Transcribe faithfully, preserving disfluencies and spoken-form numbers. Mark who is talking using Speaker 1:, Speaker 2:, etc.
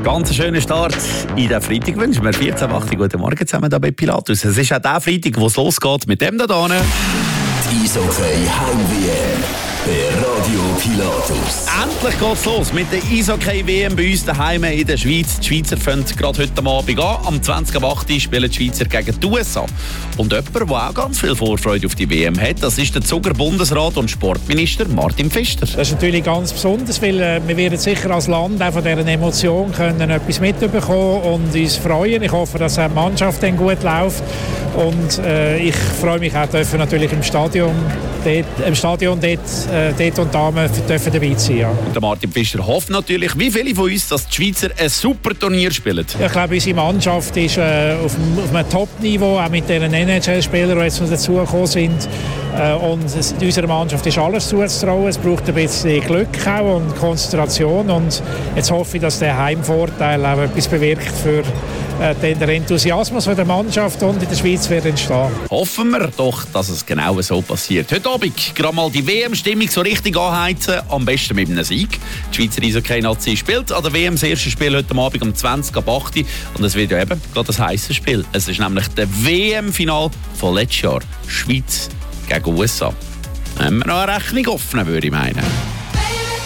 Speaker 1: Ganz schönen Start in den Freitag wünschen wir vierzehn Uhr acht. Guten Morgen zusammen hier bei Pilatus. Es ist auch der Freitag, wo es losgeht mit dem da hinten.
Speaker 2: Die Eishockey Heim-W M bei Radio Pilatus.
Speaker 1: Endlich geht's los mit der Eishockey-W M bei uns daheim in der Schweiz. Die Schweizer fangen gerade heute Abend an. Am zwanzig Uhr acht spielen die Schweizer gegen die U S A. Und jemand, der auch ganz viel Vorfreude auf die W M hat, das ist der Zuger Bundesrat und Sportminister Martin Pfister.
Speaker 3: Das ist natürlich ganz besonders, weil äh, wir werden sicher als Land auch von dieser Emotion können etwas mitbekommen und uns freuen. Ich hoffe, dass auch die Mannschaft dann gut läuft. Und äh, ich freue mich auch, dürfen natürlich im Stadion, dort, im Stadion dort, äh, dort und Damen dürfen dabei sein. Ja.
Speaker 1: Und der Martin Pfister hofft natürlich, wie viele von uns, dass die Schweizer ein super Turnier spielen.
Speaker 3: Ja, ich glaube, unsere Mannschaft ist äh, auf, auf einem Top-Niveau, auch mit den N H L-Spielern, die jetzt noch dazugekommen sind. Äh, und es, unserer Mannschaft ist alles zuzutrauen. Es braucht ein bisschen Glück auch und Konzentration. Und jetzt hoffe ich, dass der Heimvorteil auch etwas bewirkt für äh, den Enthusiasmus der Mannschaft und in der Schweiz wird entstehen.
Speaker 1: Hoffen wir doch, dass es genau so passiert. Heute Abend gerade mal die W M-Stimmung so richtig anheizen, am besten mit einem Sieg. Die Schweizer Eishockey-Nazi spielt an der W M das erste Spiel heute Abend um zwanzig Uhr acht und es wird ja eben gerade ein heisses Spiel. Es ist nämlich der W M-Final von letztes Jahr. Schweiz gegen U S A. Haben wir noch eine Rechnung offen, würde ich meinen.